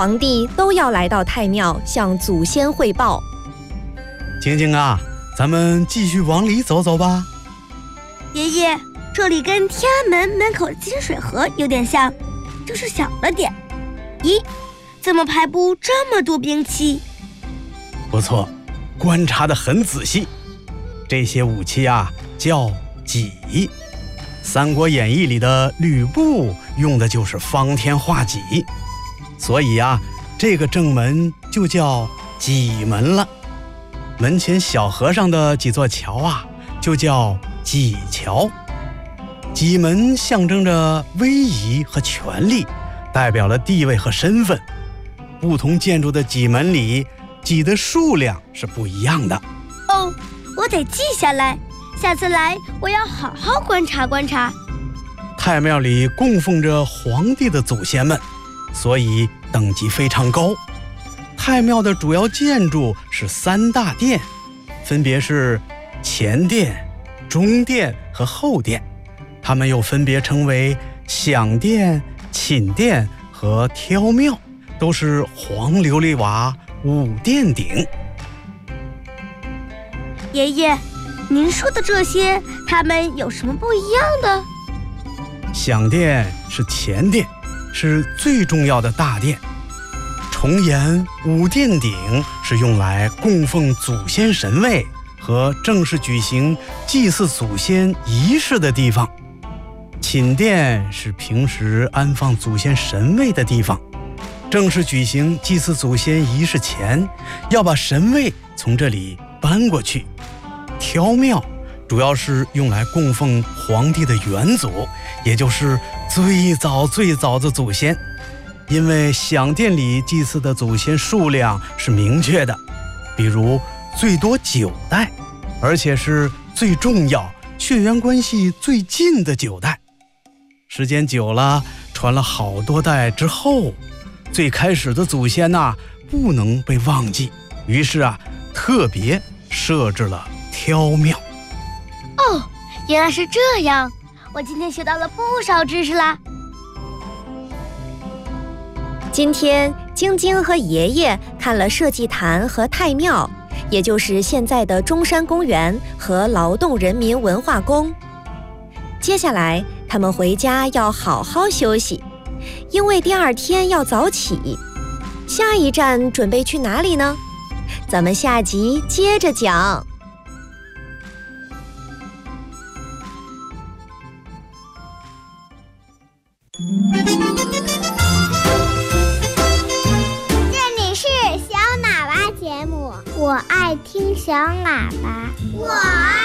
皇帝都要来到太庙向祖先汇报。 晶晶啊，咱们继续往里走走吧。 爷爷，这里跟天安门门口的金水河有点像，就是小了点。咦，怎么排布这么多兵器？ 不错，观察得很仔细。这些武器啊，叫戟。《三国演义》里的吕布用的就是方天画戟，所以啊，这个正门就叫戟门了。门前小河上的几座桥啊，就叫戟桥。戟门象征着威仪和权力，代表了地位和身份。不同建筑的戟门里，戟的数量是不一样的。 哦，我得记下来，下次来我要好好观察观察。 太庙里供奉着皇帝的祖先们，所以等级非常高。太庙的主要建筑是3大殿，分别是前殿、中殿和后殿，它们又分别称为享殿、寝殿和挑庙，都是黄琉璃瓦5殿顶。 爷爷，您说的这些，它们有什么不一样的？ 享殿是前殿，是最重要的大殿。重檐5殿顶是用来供奉祖先神位和正式举行祭祀祖先仪式的地方。寝殿是平时安放祖先神位的地方，正式举行祭祀祖先仪式前，要把神位从这里搬过去。挑庙主要是用来供奉皇帝的元祖，也就是最早的祖先。因为享殿里祭祀的祖先数量是明确的，比如最多9代，而且是最重要、血缘关系最近的9代。时间久了，传了好多代之后，最开始的祖先呐，不能被忘记，于是啊，特别设置了挑庙。 哦，原来是这样，我今天学到了不少知识啦。 今天晶晶和爷爷看了社稷坛和太庙，也就是现在的中山公园和劳动人民文化宫。接下来他们回家要好好休息，因为第2天要早起。下一站准备去哪里呢？咱们下集接着讲。 这里是小喇叭节目，我爱听小喇叭，我爱